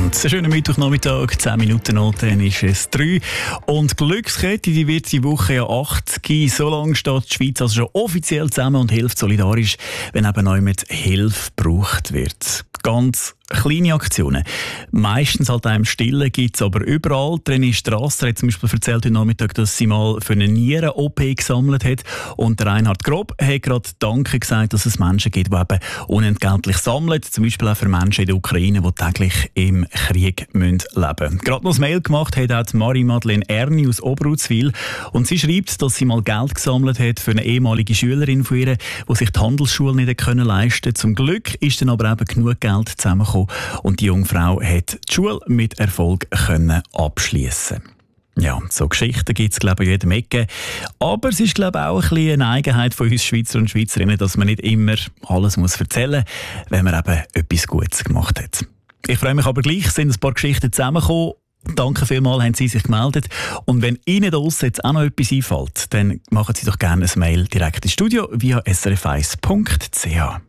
miteinander. Einen schönen Mittwochnachmittag, 10 Minuten noch, dann ist es 3. Und die Glückskette, die wird die Woche ja 80. So lange steht die Schweiz also schon offiziell zusammen und hilft solidarisch, wenn eben neu mit Hilfe gebraucht wird. Ganz kleine Aktionen. Meistens halt auch im Stillen, gibt es aber überall. René Strasser hat zum Beispiel erzählt heute Nachmittag, dass sie mal für eine Nieren-OP gesammelt hat. Und der Reinhard Grob hat gerade Danke gesagt, dass es Menschen gibt, die eben unentgeltlich sammeln. Zum Beispiel auch für Menschen in der Ukraine, die täglich im Krieg leben müssen. Gerade noch ein Mail gemacht hat auch Marie-Madeleine Erni aus Oberutzwil. Und sie schreibt, dass sie mal Geld gesammelt hat für eine ehemalige Schülerin von ihr, die sich die Handelsschule nicht leisten konnte. Zum Glück ist dann aber eben genug Geld zusammengekommen und die junge Frau hat die Schule mit Erfolg abschließen. Ja, so Geschichten gibt es, glaube ich, in jedem Ecke. Aber es ist, glaube ich, auch ein bisschen eine Eigenheit von uns Schweizer und Schweizerinnen, dass man nicht immer alles erzählen muss, wenn man eben etwas Gutes gemacht hat. Ich freue mich aber gleich, sind ein paar Geschichten zusammengekommen. Danke vielmals, haben Sie sich gemeldet. Und wenn Ihnen draussen jetzt auch noch etwas einfällt, dann machen Sie doch gerne ein Mail direkt ins Studio via srf1.ch.